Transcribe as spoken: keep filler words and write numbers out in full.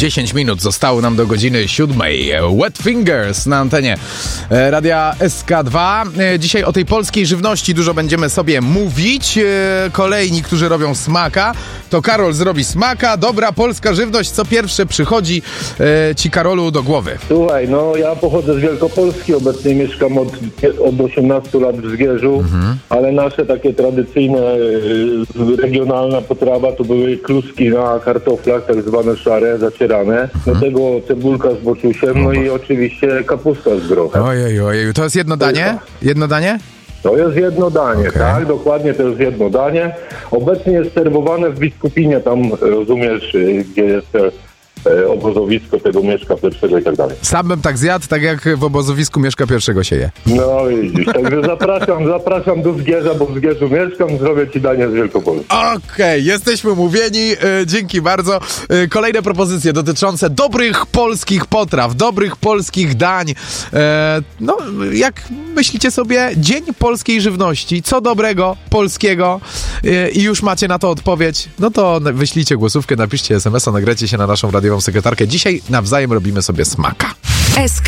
dziesięć minut zostało nam do godziny siódmej. Wet Fingers na antenie Radia S K dwa. Dzisiaj o tej polskiej żywności dużo będziemy sobie mówić. Kolejni, którzy robią smaka, to Karol zrobi smaka. Dobra polska żywność, co pierwsze przychodzi ci, Karolu, do głowy? Słuchaj, no ja pochodzę z Wielkopolski, obecnie mieszkam od, od osiemnastu lat w Zgierzu, mhm. ale nasze takie tradycyjne, regionalna potrawa to były kluski na kartoflach, tak zwane szare, zacierane. Mhm. Do tego cebulka z boczusiem, no i oczywiście kapusta z grochem. Ojej, ojej, to jest jedno danie? Jedno danie? To jest jedno danie, okay. tak, dokładnie to jest jedno danie. Obecnie jest serwowane w Biskupinie, tam rozumiesz, gdzie jest obozowisko tego Mieszka Pierwszego i tak dalej. Sam bym tak zjadł, tak jak w obozowisku Mieszka Pierwszego się je. No widzisz, także zapraszam, zapraszam do Zgierza, bo w Zgierzu mieszkam, zrobię ci danie z Wielkopolski. Okej, okay, jesteśmy umówieni, yy, dzięki bardzo. Yy, kolejne propozycje dotyczące dobrych polskich potraw, dobrych polskich dań. Yy, no, jak myślicie sobie, Dzień Polskiej Żywności, co dobrego polskiego yy, i już macie na to odpowiedź, no to wyślijcie głosówkę, napiszcie es em es a, nagrajcie się na naszą radiową sekretarkę. Dzisiaj nawzajem robimy sobie smaka.